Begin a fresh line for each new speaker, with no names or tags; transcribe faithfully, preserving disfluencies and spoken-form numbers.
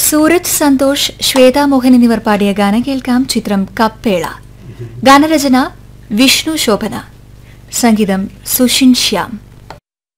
സൂരജ് സന്തോഷ്, ശ്വേതാ മോഹൻ എന്നിവർ പാടിയ ഗാനം കേൾക്കാം. ചിത്രം കപ്പേള. ഗാനരചന വിഷ്ണു ശോഭന, സംഗീതം സുഷിൻ ശ്യാം.